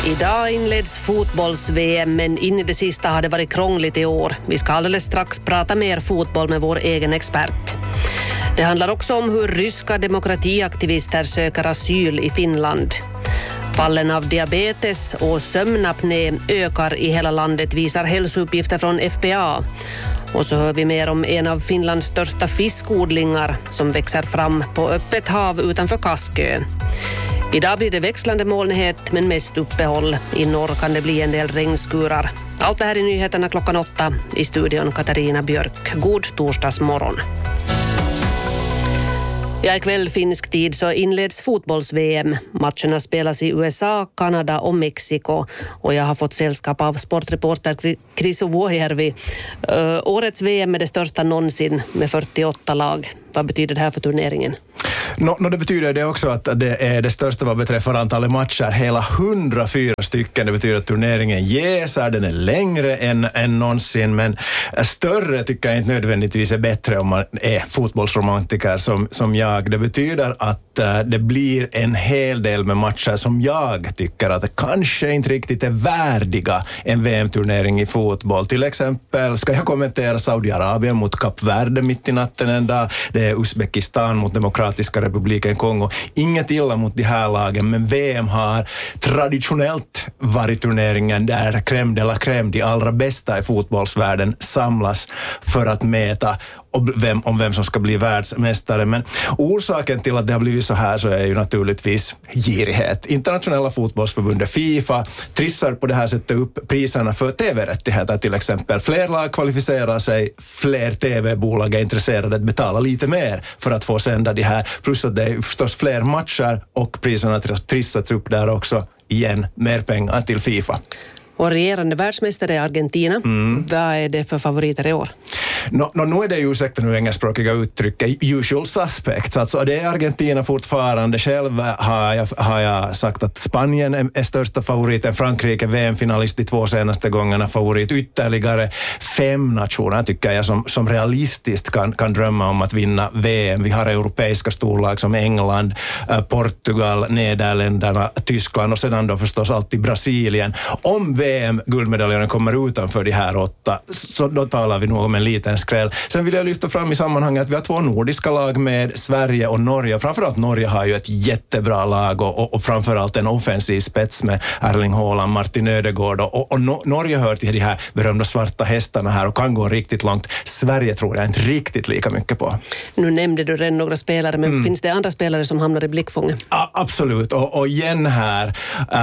Idag inleds fotbolls-VM, men in i det sista har det varit krångligt i år. Vi ska alldeles strax prata mer fotboll med vår egen expert. Det handlar också om hur ryska demokratiaktivister söker asyl i Finland. Fallen av diabetes och sömnapné ökar i hela landet, visar hälsouppgifter från FPA. Och så hör vi mer om en av Finlands största fiskodlingar som växer fram på öppet hav utanför Kaskö. Idag blir det växlande molnighet men mest uppehåll. I norr kan det bli en del regnskurar. Allt det här i nyheterna 8:00. I studion Katarina Björk. God torsdagsmorgon. Ja, ikväll finsk tid så inleds fotbolls-VM. Matcherna spelas i USA, Kanada och Mexiko. Och jag har fått sällskap av sportreporter Chris Vuojärvi. Årets VM är det största någonsin med 48 lag. Vad betyder det här för turneringen? Det betyder det också att det är det största vad beträffar antalet matcher. Hela 104 stycken. Det betyder att turneringen jäser, den är längre än någonsin. Men större tycker jag inte nödvändigtvis är bättre om man är fotbollsromantiker som jag. Det betyder att det blir en hel del med matcher som jag tycker att det kanske inte riktigt är värdiga en VM-turnering i fotboll. Till exempel ska jag kommentera Saudiarabien mot Kap Verde mitt i natten en dag. Det är Uzbekistan mot Demokratiska republiken Kongo. Inget illa mot de här lagen, men VM har traditionellt varit turneringen där crème de la crème, de allra bästa i fotbollsvärlden, samlas för att mäta om vem som ska bli världsmästare. Men orsaken till att det har blivit så här så är ju naturligtvis girighet. Internationella fotbollsförbundet FIFA trissar på det här sättet upp priserna för tv-rättigheter till exempel. Fler lag kvalificerar sig, fler tv-bolag är intresserade att betala lite mer för att få sända det här. Plus att det är förstås fler matcher och priserna trissats upp där också. Igen, mer pengar till FIFA. Och regerande världsmästare är Argentina. Vad är det för favoriter i år? Nu är det ju ursäkta nu engelskspråkiga uttrycket usual suspects. Alltså det är Argentina fortfarande. Själv har jag sagt att Spanien är största favoriten. Frankrike VM-finalist de 2 senaste gångerna favorit. Ytterligare 5 nationer tycker jag som realistiskt kan drömma om att vinna VM. Vi har europeiska storlag som England, Portugal, Nederländerna, Tyskland och sedan då förstås alltid Brasilien. Om VM-guldmedaljen kommer utanför de här 8 så då talar vi nog om en liten skräll. Sen vill jag lyfta fram i sammanhanget att vi har 2 nordiska lag med Sverige och Norge. Framförallt Norge har ju ett jättebra lag och framförallt en offensiv spets med Erling Haaland, Martin Ödegård och Norge hör till de här berömda svarta hästarna här och kan gå riktigt långt. Sverige tror jag inte riktigt lika mycket på. Nu nämnde du redan några spelare, men finns det andra spelare som hamnar i blickfånget? Absolut, och igen här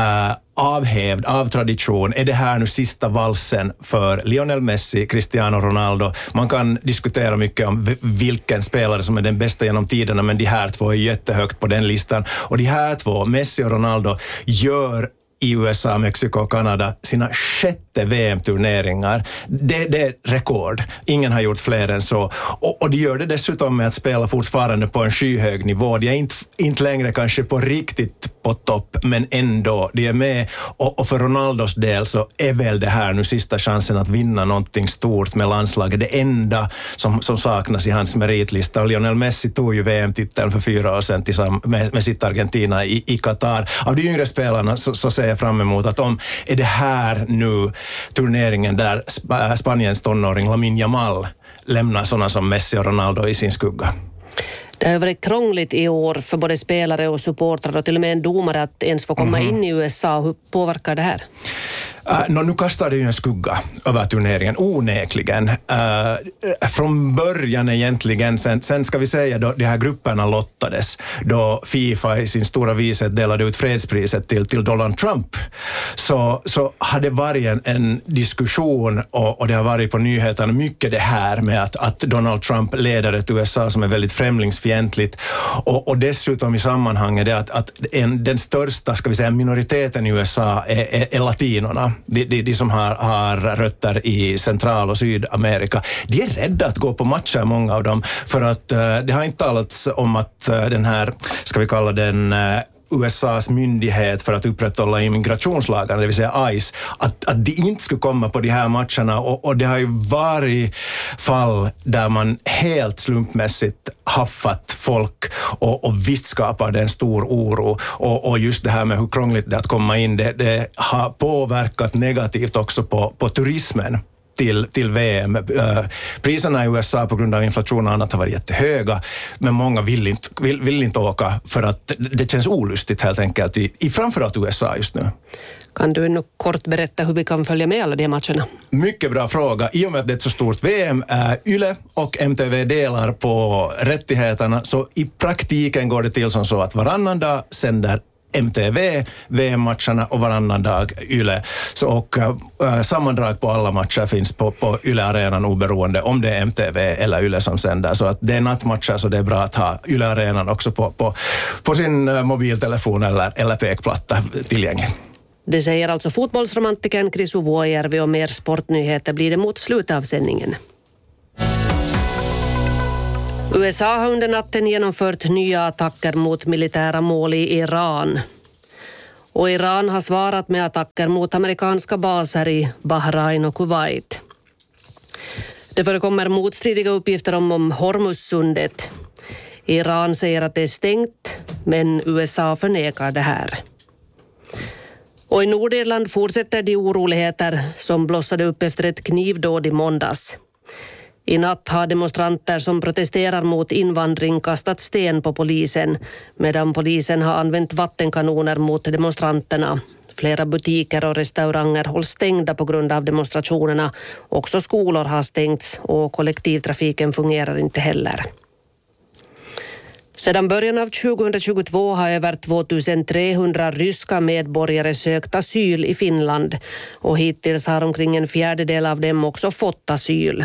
avhävd av tradition. Är det här nu sista valsen för Lionel Messi, Cristiano Ronaldo? Man kan diskutera mycket om vilken spelare som är den bästa genom tiderna, men de här 2 är jättehögt på den listan. Och de här 2, Messi och Ronaldo, gör i USA, Mexiko och Kanada sina 6:e VM-turneringar. Det är rekord. Ingen har gjort fler än så. Och de gör det dessutom med att spela fortfarande på en skyhög nivå. De är inte längre kanske på riktigt på topp, men ändå, de är med. Och för Ronaldos del så är väl det här nu sista chansen att vinna någonting stort med landslaget. Det enda som saknas i hans meritlista. Och Lionel Messi tog ju VM-titeln för 4 år sedan tillsammans med sitt Argentina i Qatar. Av de yngre spelarna så ser jag fram emot att är det här nu turneringen där Spaniens tonåring Lamine Yamal lämnar sådana som Messi och Ronaldo i sin skugga. Det har varit krångligt i år för både spelare och supportrar och till och med en domare att ens få komma in i USA. Hur påverkar det här? Nu kastar det ju en skugga över turneringen, onekligen. Från början egentligen, sen ska vi säga då de här grupperna lottades, då FIFA i sin stora vishet delade ut fredspriset till Donald Trump, så har det varit en diskussion och det har varit på nyheterna mycket det här med att Donald Trump leder ett USA som är väldigt främlingsfientligt och dessutom i sammanhanget det att den största, ska vi säga, minoriteten i USA är latinorna. De som har rötter i Central- och Sydamerika, de är rädda att gå på matcher, många av dem, för att det har inte talats om att den här, ska vi kalla den USAs myndighet för att upprätthålla immigrationslagarna, det vill säga ICE, att de inte skulle komma på de här matcherna, och det har ju varit fall där man helt slumpmässigt haffat folk och visst skapar det en stor oro, och just det här med hur krångligt det är att komma in, det har påverkat negativt också på turismen till VM. Priserna i USA på grund av inflation och annat har varit jättehöga, men många vill inte åka för att det känns olustigt helt enkelt i framförallt USA just nu. Kan du nu kort berätta hur vi kan följa med alla de matcherna? Mycket bra fråga. I och med att det är ett så stort VM, YLE och MTV delar på rättigheterna, så i praktiken går det till som så att varannan dag sänder MTV VM-matcherna och varannan dag YLE. Och sammandrag på alla matcher finns på YLE-arenan oberoende om det är MTV eller YLE som sänder. Så att det är nattmatcher, så det är bra att ha YLE-arenan också på sin mobiltelefon eller pekplatta tillgänglig. Det säger alltså fotbollsromantikern Chris Vuojärvi, och mer sportnyheter blir det mot slutet av sändningen. USA har under natten genomfört nya attacker mot militära mål i Iran. Och Iran har svarat med attacker mot amerikanska baser i Bahrain och Kuwait. Det förekommer motstridiga uppgifter om Hormuzsundet. Iran säger att det är stängt, men USA förnekar det här. Och i Nordirland fortsätter de oroligheter som blossade upp efter ett knivdåd i måndags. I natt har demonstranter som protesterar mot invandring kastat sten på polisen, medan polisen har använt vattenkanoner mot demonstranterna. Flera butiker och restauranger hålls stängda på grund av demonstrationerna. Också skolor har stängts och kollektivtrafiken fungerar inte heller. Sedan början av 2022 har över 2300 ryska medborgare sökt asyl i Finland, och hittills har omkring en fjärdedel av dem också fått asyl.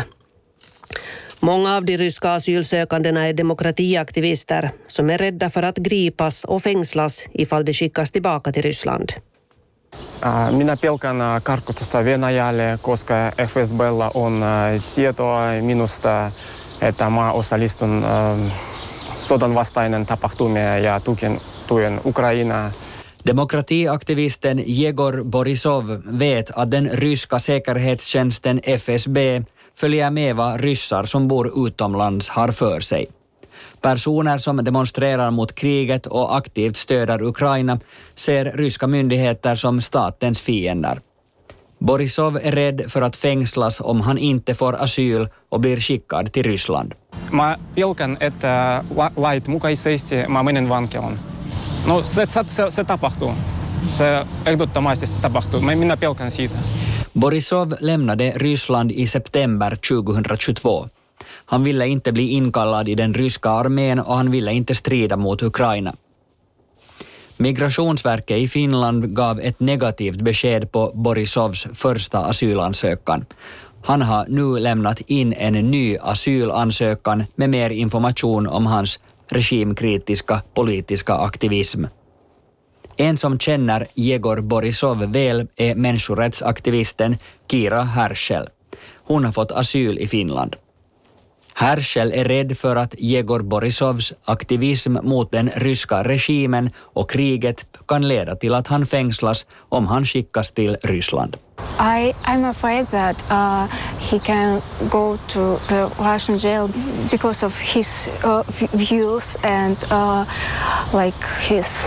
Många av de ryska asylsökandena är demokratiaktivister som är rädda för att gripas och fängslas ifall de skickas tillbaka till Ryssland. Minä pelkään karkotusta Venäjälle, koska FSB:llä on tietoa minusta, että mä osallistun sodan vastainen tapahtumia ja tuen Ukrainaa. Demokratiaktivisten Jegor Borisov vet att den ryska säkerhetstjänsten FSB följer med vad ryssar som bor utomlands har för sig. Personer som demonstrerar mot kriget och aktivt stöder Ukraina ser ryska myndigheter som statens fiender. Borisov är rädd för att fängslas om han inte får asyl och blir skickad till Ryssland. Mä pelkään, että lait mukaisesti mä menen vankilaan. No se tapahtuu. Se ehdottomasti se tapahtuu. Minä pelkään siitä. Borisov lämnade Ryssland i september 2022. Han ville inte bli inkallad i den ryska armén och han ville inte strida mot Ukraina. Migrationsverket i Finland gav ett negativt besked på Borisovs första asylansökan. Han har nu lämnat in en ny asylansökan med mer information om hans regimkritiska politiska aktivism. En som känner Jegor Borisov väl är människorättsaktivisten Kira Herschel. Hon har fått asyl i Finland. Herschel är rädd för att Jegor Borisovs aktivism mot den ryska regimen och kriget kan leda till att han fängslas om han skickas till Ryssland. I'm afraid that he can go to the Russian jail because of his views and like his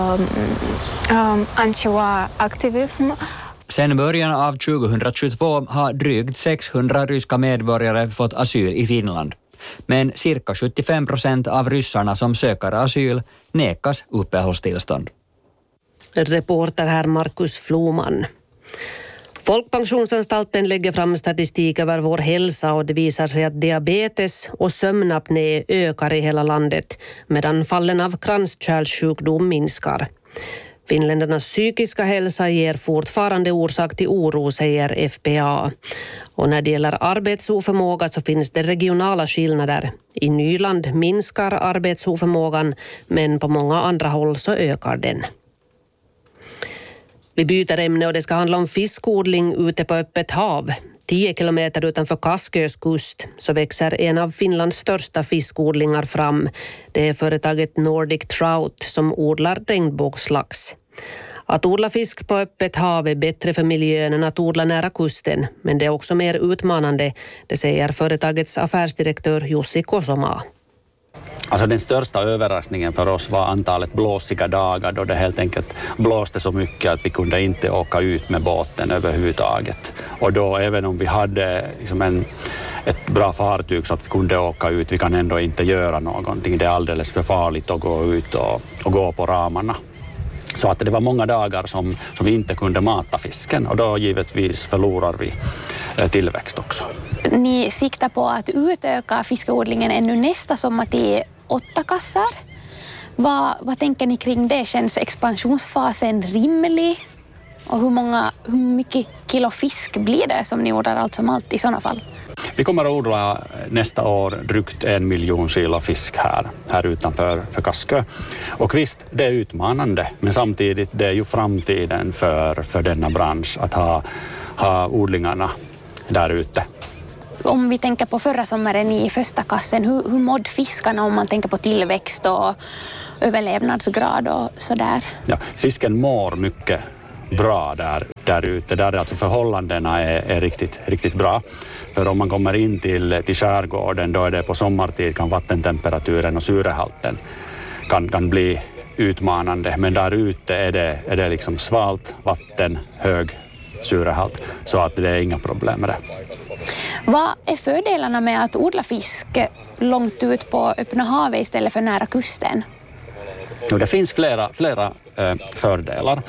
anti-war activism. Sen början av 2022 har drygt 600 ryska medborgare fått asyl i Finland. Men cirka 75% av ryssarna som söker asyl nekas uppehållstillstånd. Reporter här Markus Floman. Folkpensionsanstalten lägger fram statistik över vår hälsa, och det visar sig att diabetes och sömnapné ökar i hela landet, medan fallen av kranskärlssjukdom minskar. Finländarnas psykiska hälsa ger fortfarande orsak till oro, säger FPA. Och när det gäller arbetsoförmåga så finns det regionala skillnader. I Nyland minskar arbetsoförmågan, men på många andra håll så ökar den. Vi byter ämne och det ska handla om fiskodling ute på öppet hav. 10 kilometer utanför Kaskös kust så växer en av Finlands största fiskodlingar fram. Det är företaget Nordic Trout som odlar regnbågslax. Att odla fisk på öppet hav är bättre för miljön än att odla nära kusten, men det är också mer utmanande, det säger företagets affärsdirektör Jussi Kosomaa. Alltså den största överraskningen för oss var antalet blåsiga dagar då det helt enkelt blåste så mycket att vi kunde inte åka ut med båten överhuvudtaget. Och då även om vi hade liksom ett bra fartyg så att vi kunde åka ut, vi kan ändå inte göra någonting. Det är alldeles för farligt att gå ut och gå på ramarna. Så att det var många dagar som vi inte kunde mata fisken och då givetvis förlorar vi tillväxt också. Ni siktar på att utöka fiskodlingen ännu nästa sommar till 8 kassar. Vad tänker ni kring det? Känns expansionsfasen rimlig? Och hur mycket kilo fisk blir det som ni odlar allt som allt i sådana fall? Vi kommer att odla nästa år drygt 1 miljon kilo fisk här utanför Kaskö. Och visst, det är utmanande, men samtidigt det är ju framtiden för denna bransch att ha odlingarna där ute. Om vi tänker på förra sommaren i första kassen, hur mådde fiskarna om man tänker på tillväxt och överlevnadsgrad och sådär? Ja, fisken mår mycket bra där ute. Där alltså förhållandena är riktigt bra. För om man kommer in till skärgården då är det på sommartid kan vattentemperaturen och syrehalten kan bli utmanande. Men där ute är det liksom svalt vatten, hög syrehalt så att det är inga problem med det. Vad är fördelarna med att odla fisk långt ut på öppna havet istället för nära kusten? Det finns flera fördelar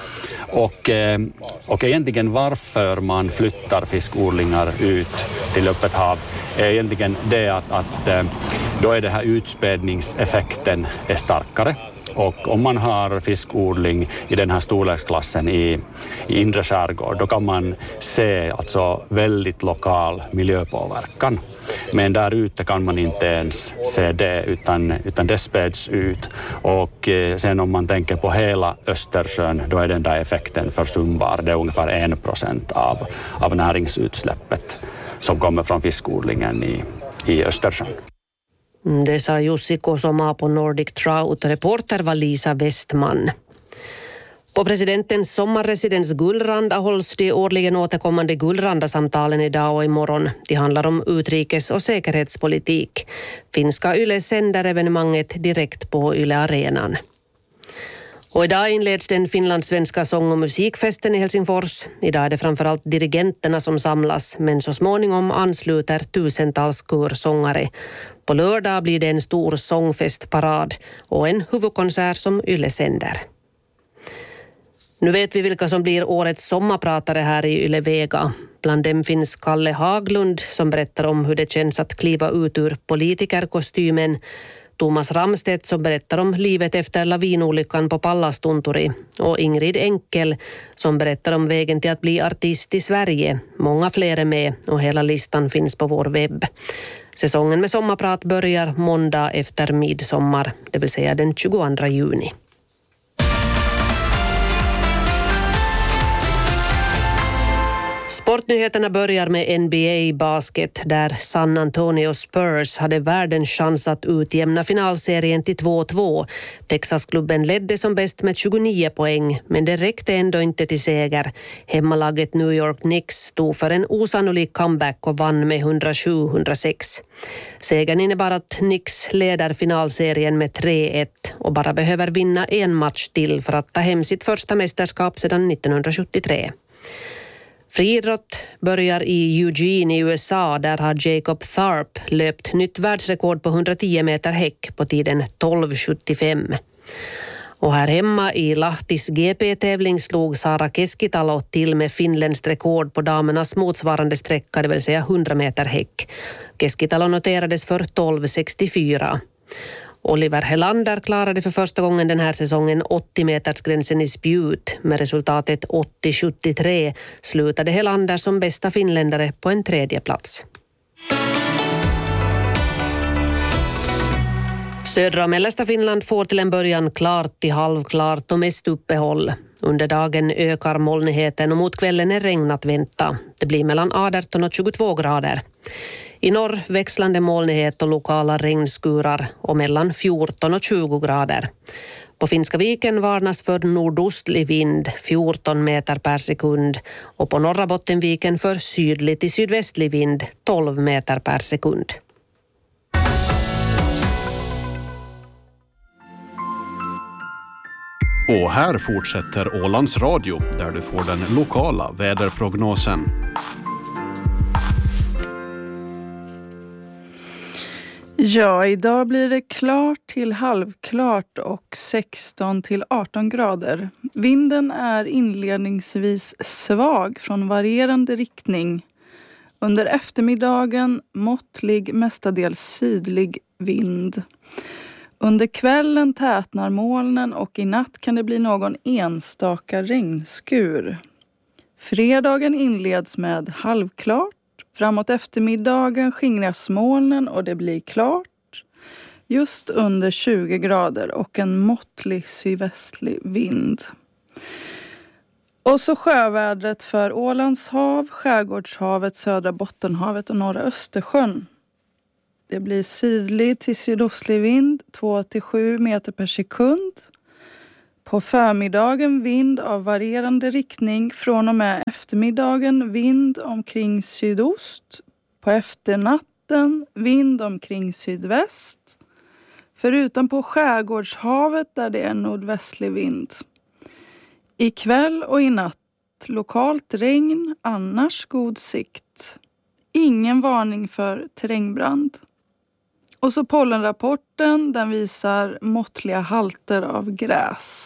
och egentligen varför man flyttar fiskodlingar ut till öppet hav är egentligen det att då är det här utspädningseffekten är starkare. Och om man har fiskodling i den här storleksklassen i inre skärgård då kan man se alltså väldigt lokal miljöpåverkan. Men där ute kan man inte ens se det utan det späds ut. Och sen om man tänker på hela Östersjön då är den där effekten försumbar. Det är ungefär 1% av näringsutsläppet som kommer från fiskodlingen i Östersjön. Det sa Jussi Kosomaa på Nordic Trout. Reporter var Lisa Westman. På presidentens sommarresidens Gullranda hålls de årligen återkommande Gullranda-samtalen idag och imorgon. De handlar om utrikes- och säkerhetspolitik. Finska Yle sänder evenemanget direkt på Yle Arenan. Och idag inleds den finlandssvenska sång- och musikfesten i Helsingfors. Idag är det framförallt dirigenterna som samlas, men så småningom ansluter tusentals körsångare. På lördag blir det en stor sångfestparad och en huvudkonsert som Yle sänder. Nu vet vi vilka som blir årets sommarpratare här i Yle Vega. Bland dem finns Kalle Haglund som berättar om hur det känns att kliva ut ur politikerkostymen. Thomas Ramstedt som berättar om livet efter lavinolyckan på Pallastunturi och Ingrid Enkel som berättar om vägen till att bli artist i Sverige. Många fler är med och hela listan finns på vår webb. Säsongen med sommarprat börjar måndag efter midsommar, det vill säga den 22 juni. Sportnyheterna börjar med NBA-basket där San Antonio Spurs hade världens chans att utjämna finalserien till 2-2. Texasklubben ledde som bäst med 29 poäng, men det räckte ändå inte till seger. Hemmalaget New York Knicks stod för en osannolik comeback och vann med 107-106. Segern innebar att Knicks leder finalserien med 3-1 och bara behöver vinna en match till för att ta hem sitt första mästerskap sedan 1973. Friidrott börjar i Eugene i USA. Där har Jacob Tharp löpt nytt världsrekord på 110 meter häck på tiden 12.75. Och här hemma i Lahtis GP-tävling slog Sara Keskitalo till med finländskt rekord på damernas motsvarande sträcka, det vill säga 100 meter häck. Keskitalo noterades för 12.64. Oliver Helander klarade för första gången den här säsongen 80-metersgränsen i spjut. Med resultatet 80-73 slutade Helander som bästa finländare på en 3:e plats. Södra och mellersta Finland får till en början klart till halvklart och mest uppehåll. Under dagen ökar molnigheten och mot kvällen är regn att vänta. Det blir mellan 18 och 22 grader. I norr växlande molnighet och lokala regnskurar och mellan 14 och 20 grader. På Finska viken varnas för nordostlig vind 14 meter per sekund och på norra Bottenviken för sydlig till sydvästlig vind 12 meter per sekund. Och här fortsätter Ålands Radio där du får den lokala väderprognosen. Ja, idag blir det klart till halvklart och 16 till 18 grader. Vinden är inledningsvis svag från varierande riktning. Under eftermiddagen måttlig, mestadels sydlig vind. Under kvällen tätnar molnen och i natt kan det bli någon enstaka regnskur. Fredagen inleds med halvklart. Framåt eftermiddagen skingras molnen och det blir klart. Just under 20 grader och en måttlig sydvästlig vind. Och så sjövädret för Ålands hav, Skärgårdshavet, Södra Bottenhavet och Norra Östersjön. Det blir sydlig till sydostlig vind 2-7 meter per sekund. På förmiddagen vind av varierande riktning. Från och med eftermiddagen vind omkring sydost. På efternatten vind omkring sydväst. Förutom på Skärgårdshavet där det är nordvästlig vind. I kväll och i natt lokalt regn, annars god sikt. Ingen varning för terrängbrand. Och så pollenrapporten, den visar måttliga halter av gräs.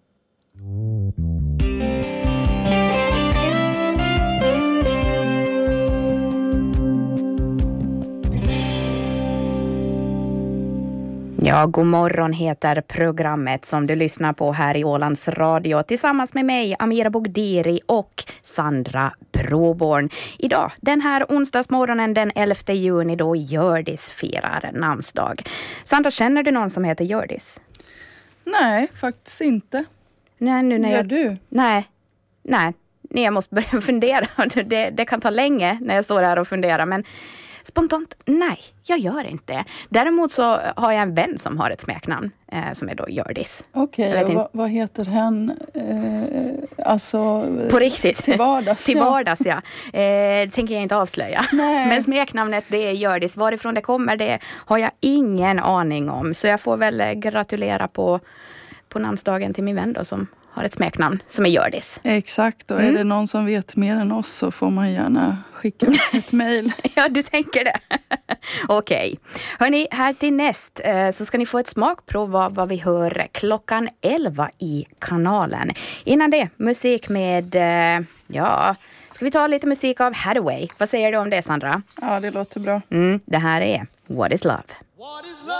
Ja, god morgon heter programmet som du lyssnar på här i Ålands Radio tillsammans med mig, Amira Bogdiri och Sandra Broborn. Idag, den här onsdagsmorgonen den 11 juni då Hjördis firar namnsdag. Sandra, känner du någon som heter Hjördis? Nej, faktiskt inte. Nej, nu när Gör du? Nej, jag måste börja fundera. Det kan ta länge när jag står här och funderar, men spontant, nej, jag gör inte. Däremot så har jag en vän som har ett smeknamn som är då Hjördis. Okej, vad heter hen? Alltså på riktigt? Till vardags. Till vardags, ja. Tänker jag inte avslöja. Nej. Men smeknamnet det är Hjördis. Varifrån det kommer det har jag ingen aning om. Så jag får väl gratulera på namnsdagen till min vän då som har ett smeknamn som är Hjördis. Exakt, och är det någon som vet mer än oss så får man gärna skicka ett mejl. Ja, du tänker det. Okej. Hörrni, här till näst så ska ni få ett smakprov vad vi hör klockan 11 i kanalen. Innan det, musik med, ska vi ta lite musik av Hathaway? Vad säger du om det, Sandra? Ja, det låter bra. Det här är What is Love?